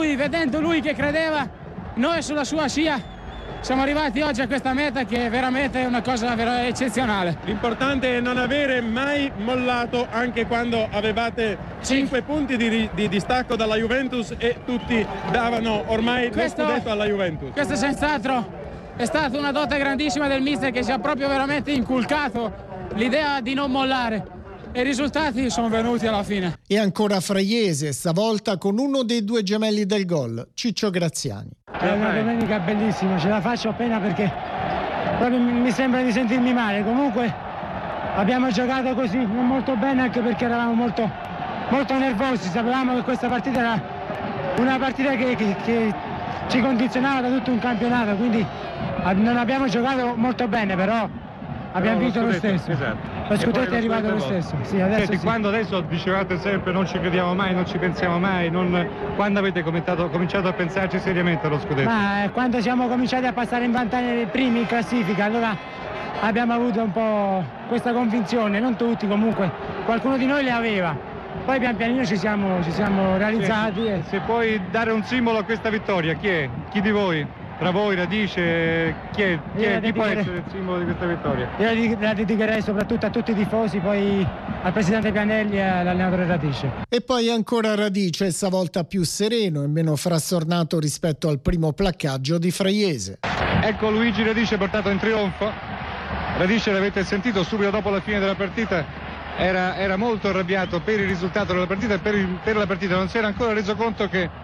vedendo lui che credeva, noi sulla sua scia siamo arrivati oggi a questa meta che è veramente una cosa eccezionale. L'importante è non avere mai mollato, anche quando avevate 5 punti di distacco dalla Juventus e tutti davano ormai lo scudetto alla Juventus. Questo senz'altro è stata una dote grandissima del mister, che ci ha proprio veramente inculcato l'idea di non mollare. E i risultati sono venuti alla fine. E ancora Fraiese, stavolta con uno dei due gemelli del gol, Ciccio Graziani. È una domenica bellissima, ce la faccio appena perché proprio mi sembra di sentirmi male. Comunque abbiamo giocato così non molto bene, anche perché eravamo molto nervosi. Sapevamo che questa partita era una partita che ci condizionava da tutto un campionato, quindi non abbiamo giocato molto bene, però abbiamo vinto lo stesso. Esatto. Lo scudetto è arrivato lo stesso. Sì, adesso sì. Quando adesso dicevate sempre non ci crediamo mai, non ci pensiamo mai, quando avete cominciato a pensarci seriamente allo scudetto? Ma quando siamo cominciati a passare in vantaggio primi in classifica, allora abbiamo avuto un po' questa convinzione, non tutti comunque, qualcuno di noi le aveva. Poi pian pianino ci siamo realizzati. Se puoi dare un simbolo a questa vittoria, chi è? Chi di voi? Tra voi, Radice, chi può essere il simbolo di questa vittoria? Io la dedicherei soprattutto a tutti i tifosi, poi al presidente Pianelli e all'allenatore Radice. E poi ancora Radice, stavolta più sereno e meno frastornato rispetto al primo placcaggio di Fraiese. Ecco Luigi Radice portato in trionfo. Radice, l'avete sentito subito dopo la fine della partita, era molto arrabbiato per il risultato della partita e per la partita. Non si era ancora reso conto che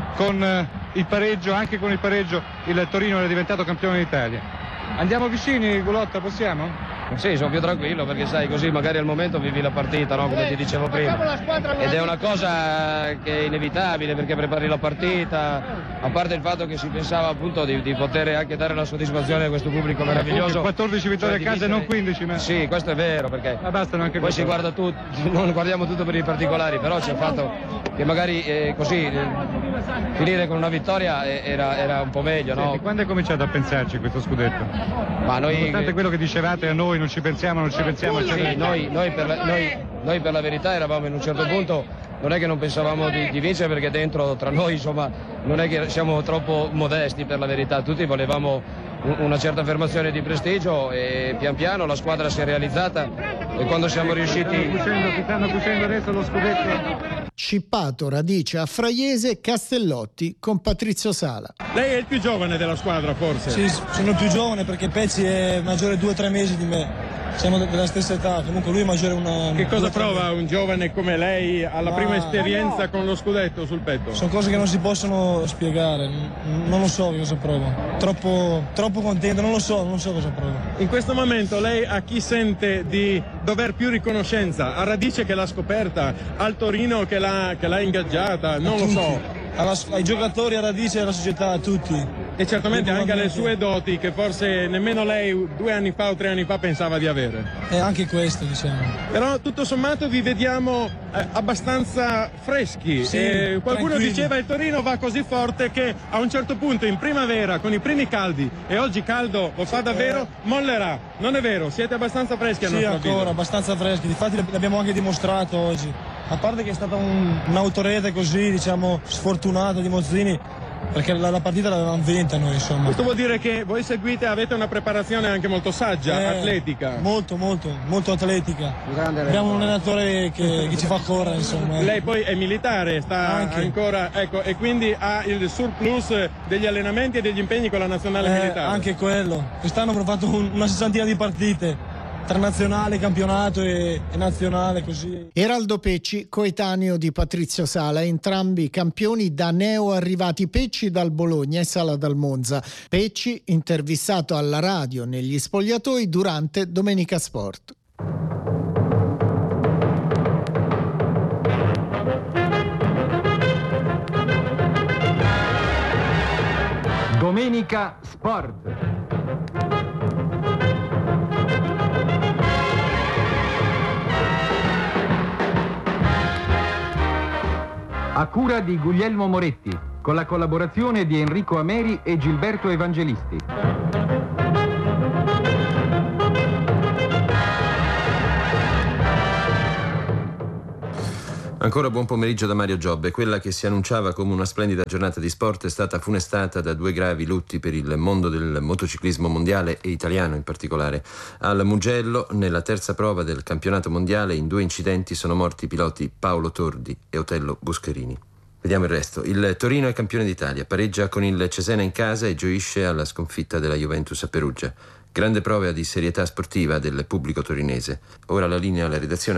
con il pareggio, anche con il pareggio, il Torino era diventato campione d'Italia. Andiamo vicini, Gulotta, possiamo? Sì, sono più tranquillo perché sai, così magari al momento vivi la partita, no? Come ti dicevo prima. Ed è una cosa che è inevitabile perché prepari la partita, a parte il fatto che si pensava appunto di poter anche dare la soddisfazione a questo pubblico meraviglioso. 14 vittorie a casa e non 15, ma... Sì, questo è vero, perché bastano anche poi si guarda tutto, non guardiamo tutto per i particolari, però c'è il fatto che magari così finire con una vittoria era un po' meglio, no? Senti, quando hai cominciato a pensarci questo scudetto? Ma noi, nonostante quello che dicevate a noi, non ci pensiamo. Sì, noi per la verità eravamo in un certo punto, non è che non pensavamo di vincere, perché dentro tra noi insomma non è che siamo troppo modesti, per la verità, tutti volevamo una certa affermazione di prestigio e pian piano la squadra si è realizzata e quando siamo riusciti... Ti stanno cucendo adesso lo scudetto. Scippato Radice a Fraiese, Castellotti con Patrizio Sala. Lei è il più giovane della squadra, forse? Sì, sono più giovane perché Pecci è maggiore 2 o 3 mesi di me. Siamo della stessa età, comunque lui è maggiore una... Che cosa prova un giovane come lei alla prima esperienza con lo scudetto sul petto? Sono cose che non si possono spiegare, non lo so cosa provo. Troppo contento, non lo so cosa provo. In questo momento lei a chi sente di dover più riconoscenza? A Radice che l'ha scoperta, al Torino che l'ha ingaggiata, non lo so. Ai giocatori, a Radice e alla società, a tutti. E certamente anche alle sue doti che forse nemmeno lei 2 anni fa o 3 anni fa pensava di avere. E anche questo, diciamo. Però tutto sommato vi vediamo abbastanza freschi. Sì, qualcuno diceva il Torino va così forte che a un certo punto in primavera con i primi caldi, e oggi caldo lo fa davvero, mollerà. Non è vero? Siete abbastanza freschi a nostro avviso? Sì, ancora, abbastanza freschi. Difatti l'abbiamo anche dimostrato oggi. A parte che è stata un'autorete così, diciamo, sfortunata di Mozzini, perché la partita l'avevamo vinta noi, insomma. Questo vuol dire che voi avete una preparazione anche molto saggia, atletica. Molto atletica. Abbiamo un allenatore che ci fa correre, insomma. Lei poi è militare, sta ancora, ecco, e quindi ha il surplus degli allenamenti e degli impegni con la nazionale militare. Anche quello. Quest'anno abbiamo fatto una 60ina di partite. Tra nazionale, campionato e nazionale, così. Eraldo Pecci, coetaneo di Patrizio Sala, entrambi campioni da neo arrivati, Pecci dal Bologna e Sala dal Monza. Pecci intervistato alla radio negli spogliatoi durante Domenica Sport. Domenica Sport. A cura di Guglielmo Moretti, con la collaborazione di Enrico Ameri e Gilberto Evangelisti. Ancora buon pomeriggio da Mario Giobbe. Quella che si annunciava come una splendida giornata di sport è stata funestata da 2 gravi lutti per il mondo del motociclismo mondiale e italiano in particolare. Al Mugello, nella terza prova del campionato mondiale, in 2 incidenti sono morti i piloti Paolo Tordi e Otello Buscherini. Vediamo il resto. Il Torino è campione d'Italia, pareggia con il Cesena in casa e gioisce alla sconfitta della Juventus a Perugia. Grande prova di serietà sportiva del pubblico torinese. Ora la linea alla redazione.